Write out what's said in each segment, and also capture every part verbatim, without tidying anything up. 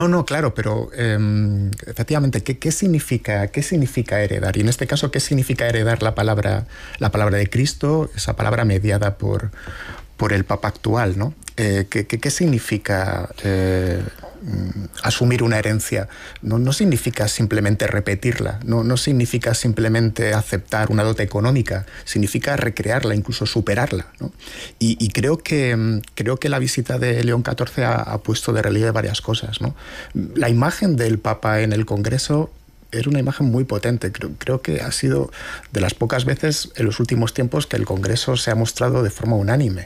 No, no, claro, pero eh, efectivamente, ¿qué, qué, significa, ¿qué significa heredar? Y en este caso, ¿qué significa heredar la palabra, la palabra de Cristo, esa palabra mediada por, por el Papa actual, ¿no? Eh, ¿qué, qué, ¿Qué significa eh, asumir una herencia? No, no significa simplemente repetirla, no, no significa simplemente aceptar una dote económica, significa recrearla, incluso superarla, ¿no? Y, y creo, que, creo que la visita de León catorce ha, ha puesto de relieve varias cosas, ¿no? La imagen del Papa en el Congreso era una imagen muy potente. Creo, creo que ha sido de las pocas veces en los últimos tiempos que el Congreso se ha mostrado de forma unánime.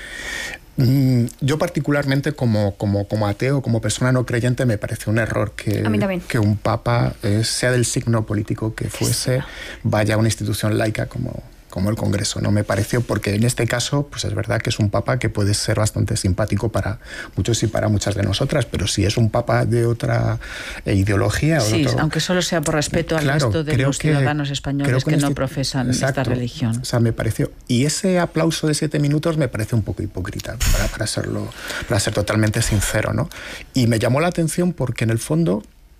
Yo particularmente como, como, como ateo, como persona no creyente, me parece un error que, que un papa, eh, sea del signo político que fuese, vaya a una institución laica como, como el Congreso. No me pareció, porque en este caso pues es verdad que es un papa que puede ser bastante simpático para muchos y para muchas de nosotras, pero si es un papa de otra eh, ideología... Sí, o otro, aunque solo sea por respeto claro, al resto de los que, ciudadanos españoles que, que no este, profesan exacto, esta religión. O sea, me pareció... Y ese aplauso de siete minutos me parece un poco hipócrita, para, para, serlo, para ser totalmente sincero, ¿no? Y me llamó la atención porque en el fondo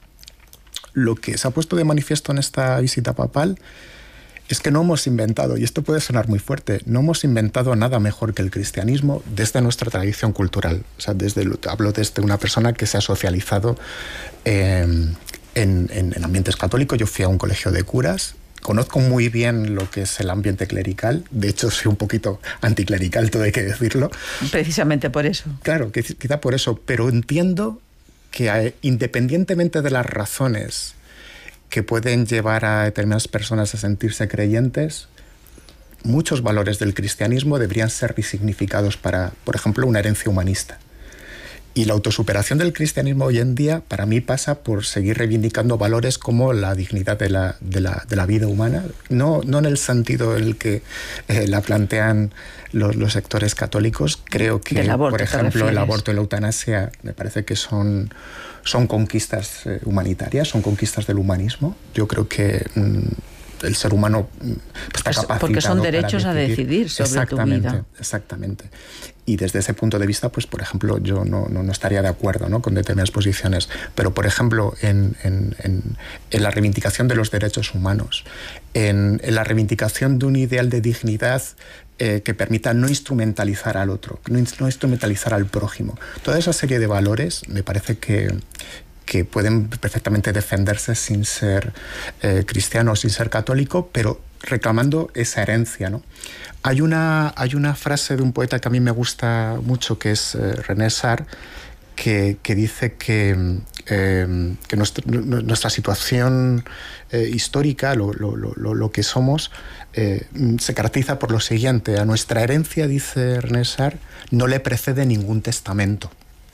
lo que se ha puesto de manifiesto en esta visita papal es que no hemos inventado, y esto puede sonar muy fuerte, no hemos inventado nada mejor que el cristianismo desde nuestra tradición cultural. O sea, desde, hablo desde una persona que se ha socializado eh, en, en, en ambientes católicos. Yo fui a un colegio de curas, conozco muy bien lo que es el ambiente clerical, de hecho soy un poquito anticlerical, todo hay que decirlo. Precisamente por eso. Claro, quizá por eso, pero entiendo que independientemente de las razones que pueden llevar a determinadas personas a sentirse creyentes, muchos valores del cristianismo deberían ser resignificados para, por ejemplo, una herencia humanista. Y la autosuperación del cristianismo hoy en día, para mí, pasa por seguir reivindicando valores como la dignidad de la, de la, de la vida humana, no, no en el sentido en el que eh, la plantean los, los sectores católicos. Creo que, aborto, por ejemplo, el aborto y la eutanasia me parece que son... son conquistas eh, humanitarias, son conquistas del humanismo. Yo creo que mm, el ser humano está pues capacitado porque son derechos para decidir. a decidir sobre exactamente, tu vida. Exactamente. Y desde ese punto de vista, pues por ejemplo, yo no, no, no estaría de acuerdo, ¿no?, con determinadas posiciones. Pero, por ejemplo, en, en, en, en la reivindicación de los derechos humanos, en, en la reivindicación de un ideal de dignidad Eh, que permita no instrumentalizar al otro, no, no instrumentalizar al prójimo. Toda esa serie de valores me parece que, que pueden perfectamente defenderse sin ser eh, cristiano, sin ser católico, pero reclamando esa herencia, ¿no? Hay una, hay una frase de un poeta que a mí me gusta mucho, que es eh, René Sar, que, que dice que, eh, que nuestra, nuestra situación eh, histórica, lo, lo, lo, lo que somos, eh, se caracteriza por lo siguiente: a nuestra herencia, dice René Sar, no le precede ningún testamento.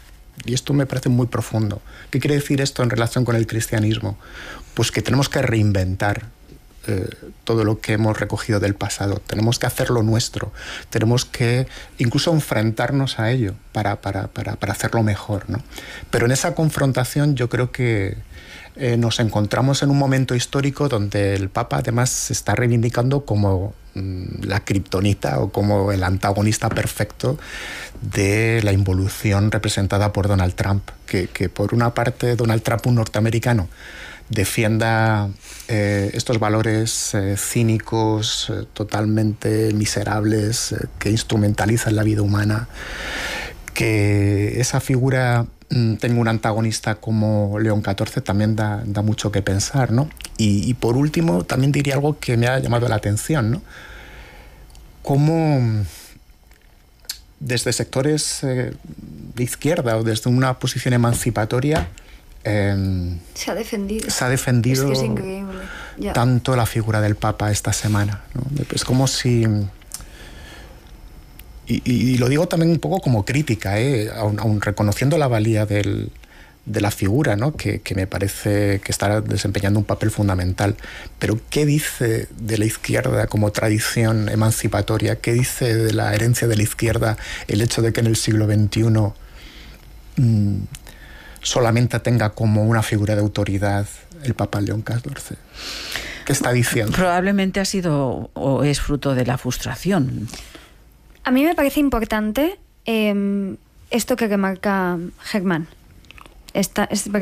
Y esto me parece muy profundo. ¿Qué quiere decir esto en relación con el cristianismo? Pues que tenemos que reinventar Eh, todo lo que hemos recogido del pasado. Tenemos que hacerlo nuestro. Tenemos que incluso enfrentarnos a ello para, para, para, para hacerlo mejor, ¿no? Pero en esa confrontación yo creo que eh, nos encontramos en un momento histórico donde el Papa además se está reivindicando como mmm, la kriptonita o como el antagonista perfecto de la involución representada por Donald Trump. Que, que por una parte Donald Trump, un norteamericano, defienda eh, estos valores eh, cínicos, eh, totalmente miserables, eh, que instrumentalizan la vida humana, que esa figura mm, tenga un antagonista como León catorce también da, da mucho que pensar, ¿no? Y, y por último, también diría algo que me ha llamado la atención, ¿no? Cómo desde sectores eh, de izquierda o desde una posición emancipatoria Eh, se ha defendido, se ha defendido es que es increíble. Yeah. tanto la figura del Papa esta semana, ¿no? Es como si... Y, y, y lo digo también un poco como crítica, ¿eh? aun, aun reconociendo la valía del, de la figura, ¿no? que, que me parece que está desempeñando un papel fundamental. Pero ¿qué dice de la izquierda como tradición emancipatoria? ¿Qué dice de la herencia de la izquierda el hecho de que en el siglo veintiuno... Mmm, solamente tenga como una figura de autoridad el Papa León catorce? ¿Qué está diciendo? Probablemente ha sido o es fruto de la frustración. A mí me parece importante eh, esto que remarca Germán. esta, es